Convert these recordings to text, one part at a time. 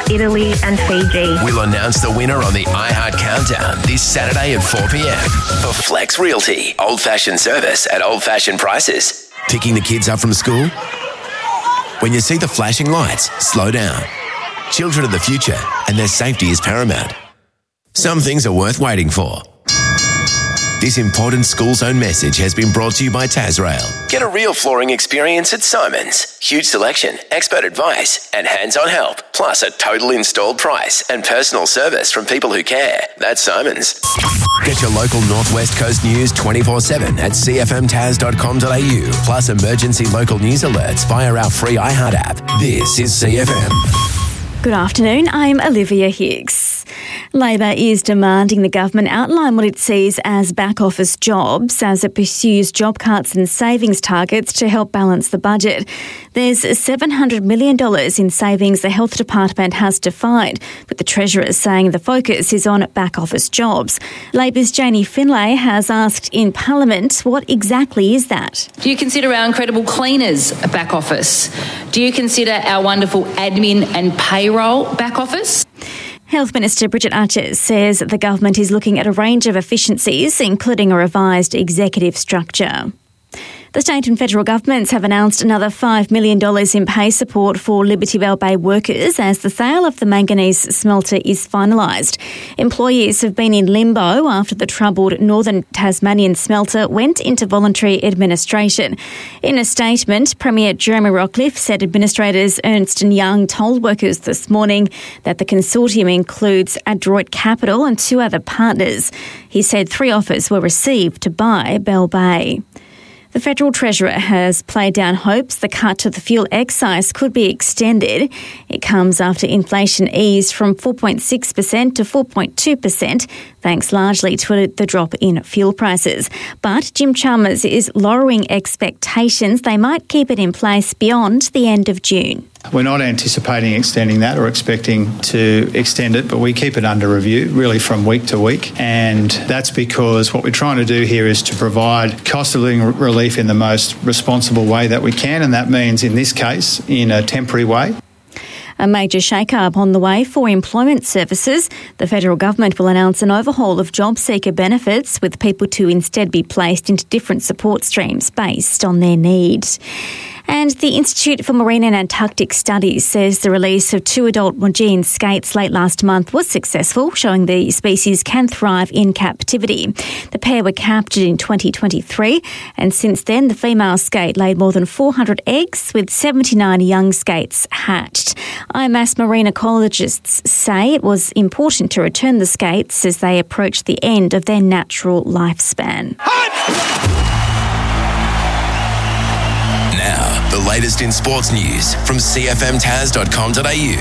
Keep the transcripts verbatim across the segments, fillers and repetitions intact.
Italy and Fiji. We'll announce the winner on the iHeart Countdown this Saturday at four p.m. for Flex Realty. Old-fashioned service at old-fashioned prices. Picking the kids up from school? When you see the flashing lights, slow down. Children are the future, and their safety is paramount. Some things are worth waiting for. This important school zone message has been brought to you by Tasrail. Get a real flooring experience at Simon's. Huge selection, expert advice, and hands-on help. Plus a total installed price and personal service from people who care. That's Simon's. Get your local Northwest Coast news twenty-four seven at c f m tas dot com dot a u. Plus emergency local news alerts via our free iHeart app. This is C F M. Good afternoon, I'm Olivia Hicks. Labor is demanding the government outline what it sees as back office jobs as it pursues job cuts and savings targets to help balance the budget. There's seven hundred million dollars in savings the Health Department has defined, with the Treasurer saying the focus is on back office jobs. Labor's Janie Finlay has asked in Parliament, what exactly is that? Do you consider our incredible cleaners a back office? Do you consider our wonderful admin and payroll back office? Health Minister Bridget Archer says the government is looking at a range of efficiencies, including a revised executive structure. The state and federal governments have announced another five million dollars in pay support for Liberty Bell Bay workers as the sale of the manganese smelter is finalised. Employees have been in limbo after the troubled Northern Tasmanian smelter went into voluntary administration. In a statement, Premier Jeremy Rockliff said administrators Ernst and Young told workers this morning that the consortium includes Adroit Capital and two other partners. He said three offers were received to buy Bell Bay. The Federal Treasurer has played down hopes the cut to the fuel excise could be extended. It comes after inflation eased from four point six percent to four point two percent, thanks largely to the drop in fuel prices. But Jim Chalmers is lowering expectations they might keep it in place beyond the end of June. We're not anticipating extending that or expecting to extend it, but we keep it under review really from week to week. And that's because what we're trying to do here is to provide cost of living relief in the most responsible way that we can. And that means, in this case, in a temporary way. A major shake-up on the way for employment services. The federal government will announce an overhaul of job seeker benefits, with people to instead be placed into different support streams based on their needs. And the Institute for Marine and Antarctic Studies says the release of two adult Maugean skates late last month was successful, showing the species can thrive in captivity. The pair were captured in twenty twenty-three, and since then the female skate laid more than four hundred eggs, with seventy-nine young skates hatched. I M A S marine ecologists say it was important to return the skates as they approach the end of their natural lifespan. Now, the latest in sports news from c f m tas dot com dot a u.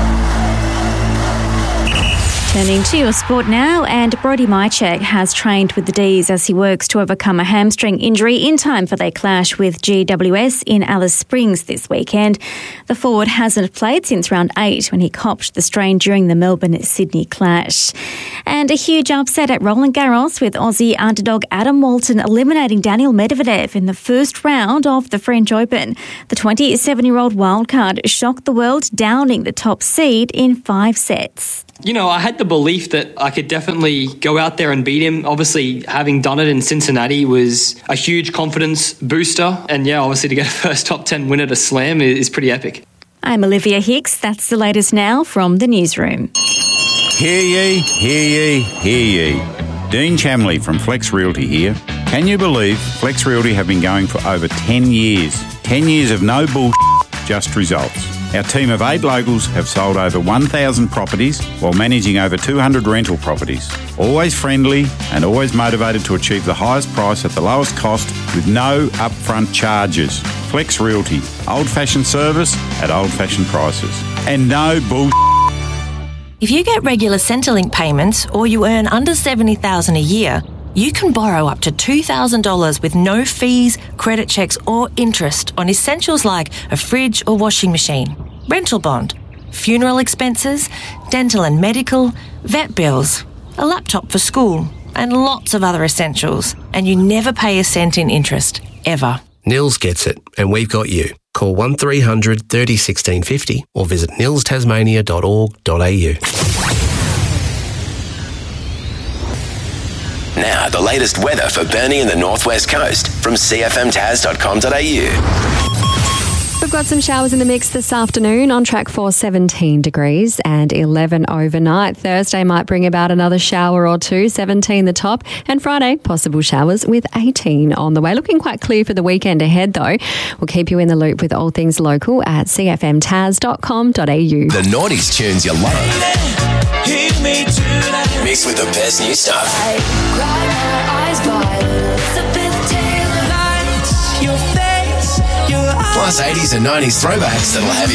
Turning to your sport now, and Brody Mychek has trained with the D's as he works to overcome a hamstring injury in time for their clash with G W S in Alice Springs this weekend. The forward hasn't played since round eight when he copped the strain during the Melbourne-Sydney clash. And a huge upset at Roland Garros with Aussie underdog Adam Walton eliminating Daniil Medvedev in the first round of the French Open. The twenty-seven-year-old wildcard shocked the world, downing the top seed in five sets. You know, I had the belief that I could definitely go out there and beat him. Obviously, having done it in Cincinnati was a huge confidence booster. And yeah, obviously to get a first top ten win at a slam is pretty epic. I'm Olivia Hicks. That's the latest now from the newsroom. Hear ye, hear ye, hear ye. Dean Chamley from Flex Realty here. Can you believe Flex Realty have been going for over ten years? ten years of no bullshit, just results. Our team of eight locals have sold over one thousand properties while managing over two hundred rental properties. Always friendly and always motivated to achieve the highest price at the lowest cost with no upfront charges. Flex Realty, old-fashioned service at old-fashioned prices. And no bull. If you get regular Centrelink payments or you earn under seventy thousand dollars a year, you can borrow up to two thousand dollars with no fees, credit checks or interest on essentials like a fridge or washing machine, rental bond, funeral expenses, dental and medical, vet bills, a laptop for school and lots of other essentials. And you never pay a cent in interest, ever. Nils gets it, and we've got you. call one three hundred thirty sixteen fifty or visit nils tasmania dot org dot a u. Now, the latest weather for Burnie and the Northwest Coast from c f m tas dot com dot a u. We've got some showers in the mix this afternoon, on track for seventeen degrees and eleven overnight. Thursday might bring about another shower or two, seventeen the top, and Friday, possible showers with eighteen on the way. Looking quite clear for the weekend ahead though. We'll keep you in the loop with all things local at c f m tas dot com dot a u. The noughties tunes you love. Mixed with the best new stuff. Plus eighties and nineties throwbacks that'll have you